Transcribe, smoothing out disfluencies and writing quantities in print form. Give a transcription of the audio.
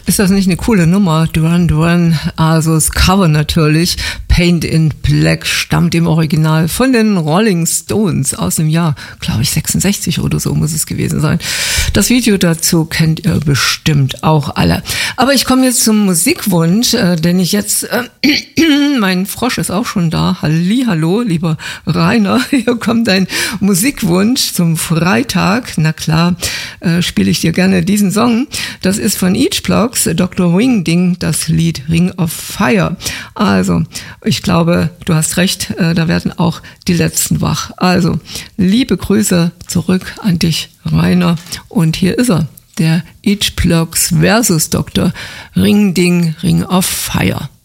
Ist das nicht eine coole Nummer? Duran Duran, also das Cover natürlich. Paint in Black stammt im Original von den Rolling Stones aus dem Jahr, glaube ich, 66 oder so muss es gewesen sein. Das Video dazu kennt ihr bestimmt auch alle. Aber ich komme jetzt zum Musikwunsch, denn ich jetzt, mein Frosch ist auch schon da. Hallihallo, lieber Rainer, hier kommt ein Musikwunsch zum Freitag. Na klar, spiele ich dir gerne diesen Song. Das ist von Each Blocks, Dr. Wingding, das Lied Ring of Fire. Also, ich glaube, du hast recht, da werden auch die Letzten wach. Also, liebe Grüße zurück an dich, Rainer. Und hier ist er, der Each Blocks versus Dr. Wingding, Ring of Fire.